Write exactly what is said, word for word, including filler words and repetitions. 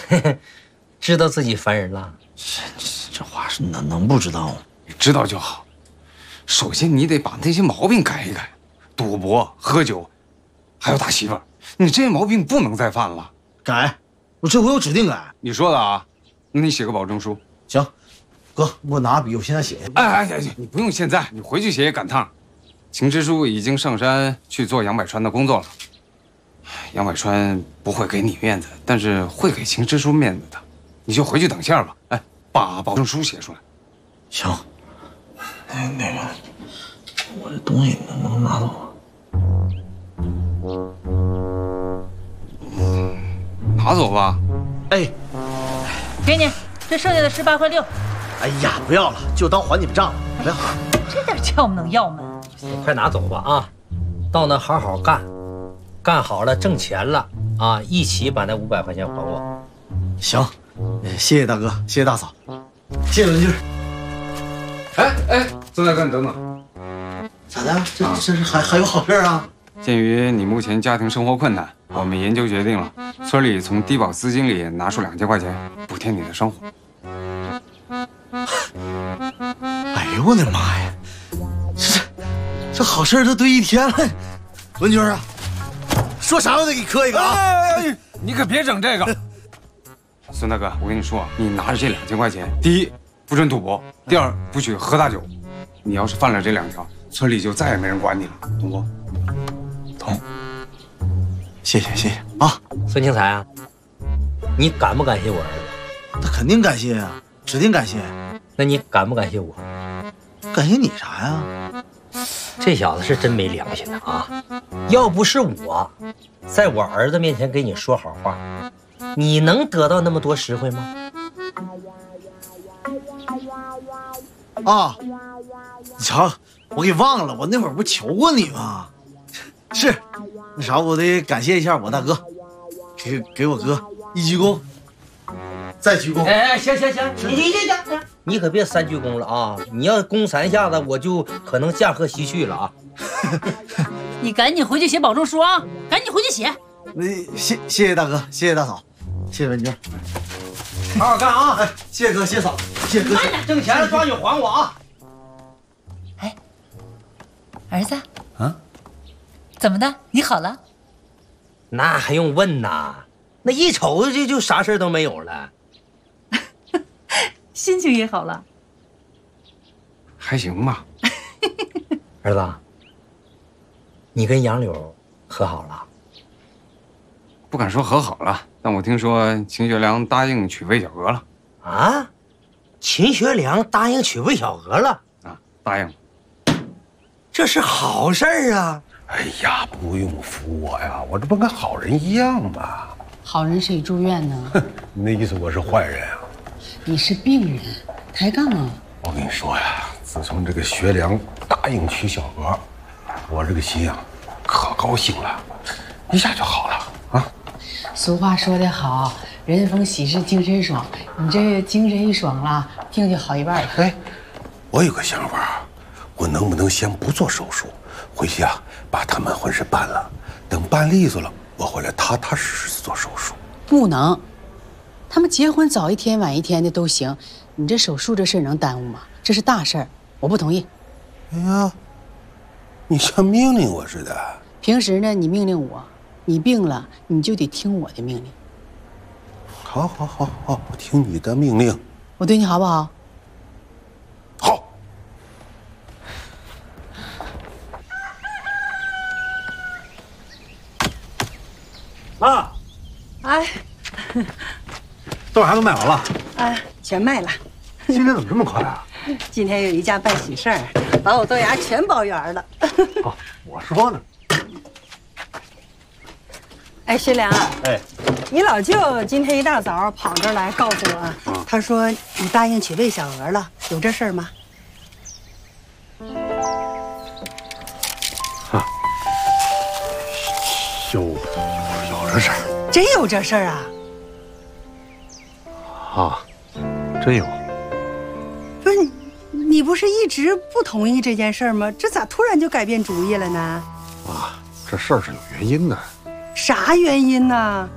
知道自己烦人了？ 这这这话是能能不知道吗？ 你知道就好。首先你得把那些毛病改一改，赌博、喝酒，还有打媳妇儿，你这些毛病不能再犯了。 改，我这回我指定改。 你说的啊？那你写个保证书。 行，哥，我拿笔，我现在写。 哎哎哎，你不用现在，你回去写也赶趟。秦支书已经上山去做杨百川的工作了。杨百川不会给你面子，但是会给秦支书面子的。你就回去等信儿吧。哎，把保证书写出来。 行。那那个，我这东西能不能拿走啊？拿走吧。 哎， 给你这剩下的十八块六。 哎呀，不要了，就当还你们账了。不要， 这点窍门要吗？ 快拿走吧啊！到那好好干，干好了挣钱了啊，一起把那五百块钱还我。 行，谢谢大哥，谢谢大嫂，谢谢文军。 哎哎，孙大哥，你等等。 咋的？这这是还还有好事啊？ 鉴于你目前家庭生活困难，我们研究决定了，村里从低保资金里拿出两千块钱补贴你的生活。 哎呦我的妈呀！这这好事都堆一天了，文军啊，说啥我得给你磕一个啊！ 哎哎哎，你可别整这个。孙大哥，我跟你说，你拿着这两千块钱，第一不准赌博，第二不许喝大酒。你要是犯了这两条，村里就再也没人管你了，懂不？ 懂。谢谢谢谢啊， 孙庆才啊，你感不感谢我儿子？ 那肯定感谢啊，指定感谢。 那你感不感谢我？ 感谢你啥呀？ 这小子是真没良心的啊！要不是我在我儿子面前给你说好话，你能得到那么多实惠吗？ 啊，你瞧，我给忘了，我那会儿不求过你吗？是，那啥，我得感谢一下我大哥，给给我哥一鞠躬，再鞠躬。 哎哎，行行行，你你你你，你可别三鞠躬了啊！你要躬三下子，我就可能驾鹤西去了啊！ 你赶紧回去写保证书啊！赶紧回去写。 那谢谢谢大哥，谢谢大嫂，谢谢文娟，好好干啊！哎，谢谢哥，谢谢嫂，谢谢哥，挣钱了抓紧还我啊！ 哎，儿子， 啊， 怎么的？你好了？ 那还用问呐？那一瞅就就啥事都没有了， 心情也好了， 还行吧。 儿子，你跟杨柳和好了？ 不敢说和好了，但我听说秦学良答应娶魏小娥了。 啊？秦学良答应娶魏小娥了？ 啊，答应了。 这是好事儿啊！ 哎呀，不用服我呀，我这不跟好人一样吗？ 好人谁住院呢？ 哼，你那意思我是坏人啊？ 你是病人，抬杠啊！ 我跟你说呀，自从这个学良答应娶小娥，我这个心啊，可高兴了，一下就好了啊。 俗话说得好，人逢喜事精神爽。你这精神一爽了，病就好一半了。 哎，我有个想法，我能不能先不做手术，回去啊把他们婚事办了，等办利索了，我回来踏踏实实做手术。 不能，他们结婚早一天晚一天的都行，你这手术这事儿能耽误吗？这是大事儿，我不同意。 哎呀，你像命令我似的。 平时呢，你命令我，你病了你就得听我的命令。 好，好，好，好，我听你的命令。 我对你好不好？ 好。 妈， 哎， 豆芽都卖完了。 哎，全卖了。 今天怎么这么快啊？ 今天有一家办喜事儿，把我豆芽全包圆了。 哦，我说呢。 哎，学良， 哎， 你老舅今天一大早跑这儿来告诉我， 嗯、 他说你答应娶魏小娥了，有这事儿吗？ 啊，有有这事儿？ 真有这事儿啊？ 啊，真有。 不是你，你不是一直不同意这件事儿吗？这咋突然就改变主意了呢？ 啊，这事儿是有原因的。 啥原因呢？